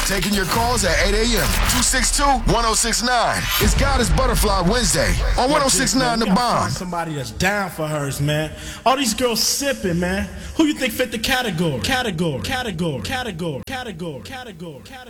Taking your calls at 8 a.m. 262-1069. It's Goddess Butterfly Wednesday on 1069 The Bomb. Somebody that's down for hers, man. All these girls sipping, man. Who you think fit the category? Category.